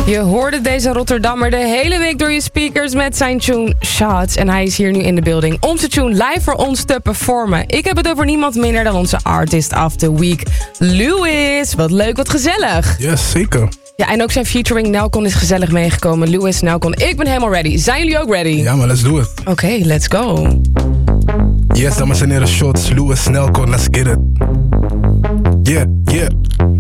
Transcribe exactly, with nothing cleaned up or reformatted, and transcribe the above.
Je hoorde deze Rotterdammer de hele week door je speakers met zijn tune Shots. En hij is hier nu in de building om zijn tune live voor ons te performen. Ik heb het over niemand minder dan onze Artist of the Week, Louis. Wat leuk, wat gezellig. Ja, yes, zeker. Ja, en ook zijn featuring Nelcon is gezellig meegekomen. Louis, Nelcon, ik ben helemaal ready. Zijn jullie ook ready? Ja, maar let's do it. Oké, okay, let's go. Yes, dames en heren, Shots, Louis, Nelcon, let's get it. Yeah, yeah.